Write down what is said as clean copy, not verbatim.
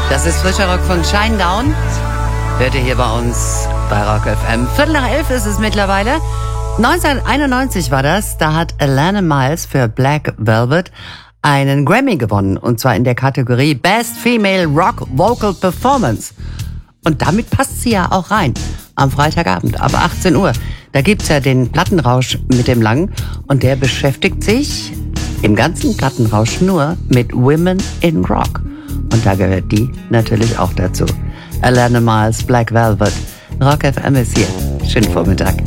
Das ist frischer Rock von Shinedown. Hört ihr hier bei uns bei Rock FM. 11:15 ist es mittlerweile. 1991 war das. Da hat Alana Miles für Black Velvet einen Grammy gewonnen. Und zwar in der Kategorie Best Female Rock Vocal Performance. Und damit passt sie ja auch rein. Am Freitagabend ab 18 Uhr. Da gibt's ja den Plattenrausch mit dem Lang. Und der beschäftigt sich im ganzen Plattenrausch nur mit Women in Rock. Und da gehört die natürlich auch dazu. Alana Miles, Black Velvet. Rock FM ist hier. Schönen Vormittag.